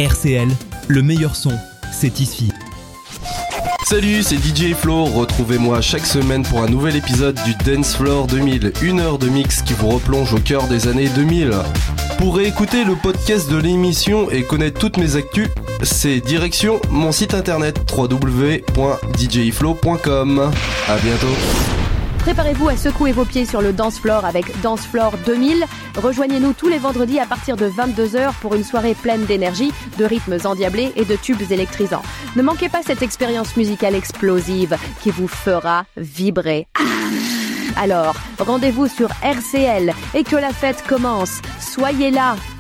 RCL, le meilleur son, c'est ici. Salut, c'est DJ Flo, retrouvez-moi chaque semaine pour un nouvel épisode du Dance Floor 2000, une heure de mix qui vous replonge au cœur des années 2000. Pour réécouter le podcast de l'émission et connaître toutes mes actus, c'est direction mon site internet www.djflo.com. À bientôt. Préparez-vous à secouer vos pieds sur le dance floor avec Dance Floor 2000. Rejoignez-nous tous les vendredis à partir de 22h pour une soirée pleine d'énergie, de rythmes endiablés et de tubes électrisants. Ne manquez pas cette expérience musicale explosive qui vous fera vibrer. Alors, rendez-vous sur RCL et que la fête commence. Soyez là.